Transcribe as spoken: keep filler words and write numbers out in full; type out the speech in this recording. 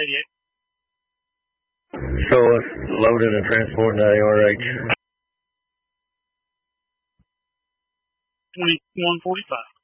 eighty-eight. Show us loaded and transporting to A R H. twenty-one forty-five.